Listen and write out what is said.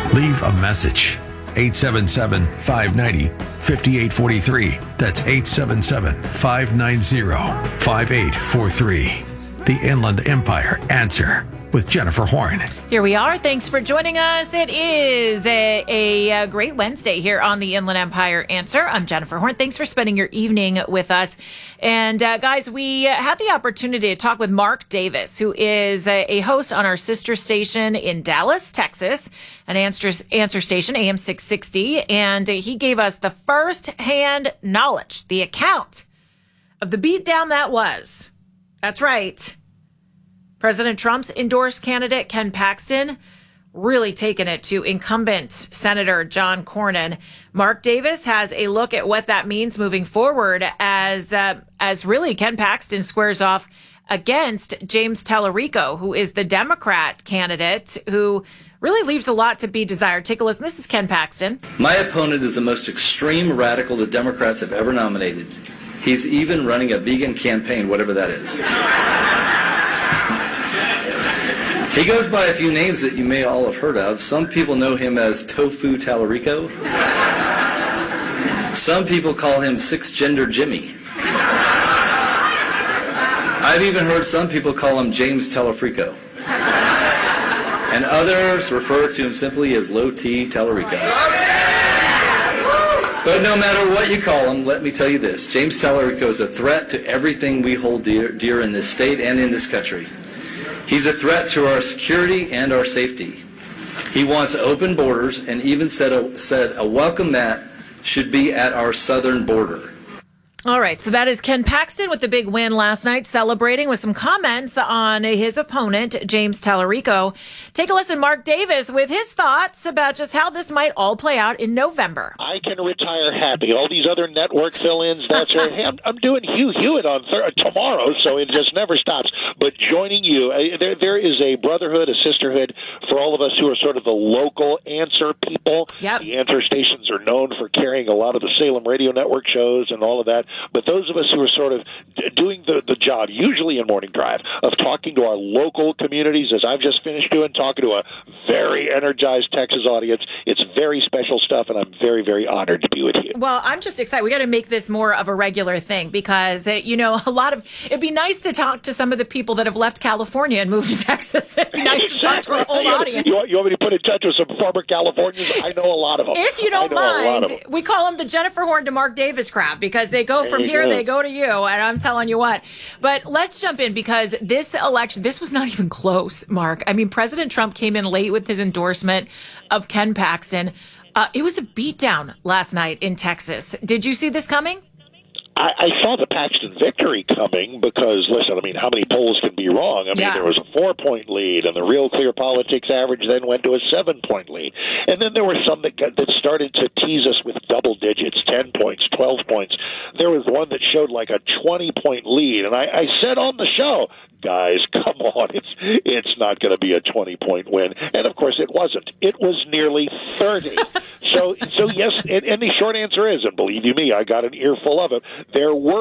Leave a message. 877-590-5843. That's 877-590-5843. The Inland Empire Answer with Jennifer Horn. Here we are. Thanks for joining us. It is a great Wednesday here on the Inland Empire Answer. I'm Jennifer Horn. Thanks for spending your evening with us. And guys, we had the opportunity to talk with Mark Davis, who is a host on our sister station in Dallas, Texas, an answer station, AM 660. And he gave us the first-hand knowledge, the account of the beatdown that was. That's right. President Trump's endorsed candidate, Ken Paxton, really taking it to incumbent Senator John Cornyn. Mark Davis has a look at what that means moving forward as really Ken Paxton squares off against James Tallarico, who is the Democrat candidate who really leaves a lot to be desired. Take a listen. This is Ken Paxton. My opponent is the most extreme radical the Democrats have ever nominated. He's even running a vegan campaign, whatever that is. He goes by a few names that you may all have heard of. Some people know him as Tofu Tallarico. Some people call him Six-Gender Jimmy. I've even heard some people call him James Tallarico. And others refer to him simply as Low T Tallarico. But no matter what you call him, let me tell you this. James Tallarico is a threat to everything we hold dear in this state and in this country. He's a threat to our security and our safety. He wants open borders and even said a welcome mat should be at our southern border. All right, so that is Ken Paxton with the big win last night, celebrating with some comments on his opponent, James Tallarico. Take a listen, Mark Davis, with his thoughts about just how this might all play out in November. I can retire happy. All these other network fill-ins, that's right. Hey, I'm doing Hugh Hewitt on tomorrow, so it just never stops. But joining you, there is a brotherhood, a sisterhood for all of us who are sort of the local answer people. Yep. The answer stations are known for carrying a lot of the Salem Radio Network shows and all of that. But those of us who are sort of doing the job, usually in Morning Drive, of talking to our local communities, as I've just finished doing, talking to a very energized Texas audience, it's very special stuff, and I'm very, very honored to be with you. Well, I'm just excited. We got to make this more of a regular thing because, it'd be nice to talk to some of the people that have left California and moved to Texas. It'd be nice to talk to our old audience. You want me to put in touch with some former Californians? I know a lot of them. If you don't mind, we call them the Jennifer Horn to Mark Davis crowd because they go from here, they go to you, and I'm telling you what. But let's jump in because this election, this was not even close, Mark. I mean, President Trump came in late with his endorsement of Ken Paxton. It was a beatdown last night in Texas. Did you see this coming? I saw the Paxton victory coming because, listen, I mean, how many polls can be wrong? I mean, there was a 4-point lead, and the Real Clear Politics average then went to a 7-point lead. And then there were some that started to tease us with double digits, 10 points, 12 points. There was one that showed like a 20-point lead, and I said on the show, guys, come on, it's not going to be a 20-point win. And, of course, it wasn't. It was nearly 30. So yes, and the short answer is, and believe you me, I got an earful of it, there were